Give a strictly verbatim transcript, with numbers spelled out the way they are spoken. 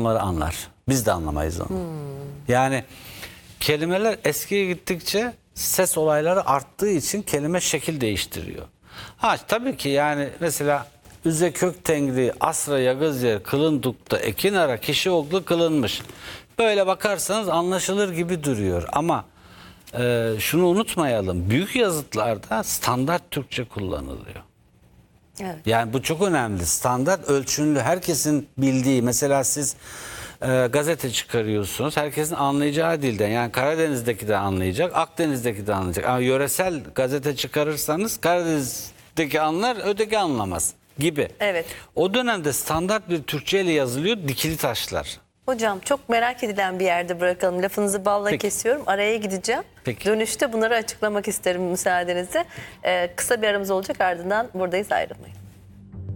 onları anlar. Biz de anlamayız onu. Hmm. Yani kelimeler eskiye gittikçe ses olayları arttığı için kelime şekil değiştiriyor. Ha tabii ki yani mesela üze kök tengri asra yagız yer kılın dukta ekin ara kişi oğlu kılınmış. Böyle bakarsanız anlaşılır gibi duruyor ama e, şunu unutmayalım. Büyük yazıtlarda standart Türkçe kullanılıyor. Evet. Yani bu çok önemli. Standart ölçünlü. Herkesin bildiği. Mesela siz e, gazete çıkarıyorsunuz. Herkesin anlayacağı dilden. Yani Karadeniz'deki de anlayacak. Akdeniz'deki de anlayacak. Ama yöresel gazete çıkarırsanız Karadeniz'deki anlar, öteki anlamaz gibi. Evet. O dönemde standart bir Türkçe ile yazılıyor dikili taşlar. Hocam çok merak edilen bir yerde bırakalım. Lafınızı balla Peki. kesiyorum. Araya gideceğim. Peki. Dönüşte bunları açıklamak isterim müsaadenizle. Ee, kısa bir aramız olacak, ardından buradayız, ayrılmayın.